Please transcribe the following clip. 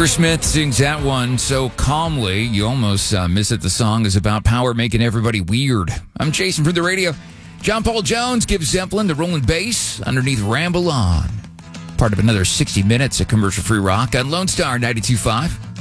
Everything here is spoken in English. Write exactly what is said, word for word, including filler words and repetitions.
Smith sings that one so calmly, you almost uh, miss it. The song is about power making everybody weird. I'm Jason from the radio. John Paul Jones gives Zeppelin the rolling bass underneath Ramble On. Part of another sixty minutes of commercial-free rock on Lone Star ninety-two point five.